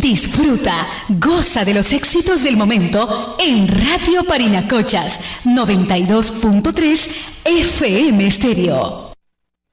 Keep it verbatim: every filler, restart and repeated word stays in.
Disfruta, goza de los éxitos del momento en Radio Parinacochas noventa y dos punto tres F M Estéreo.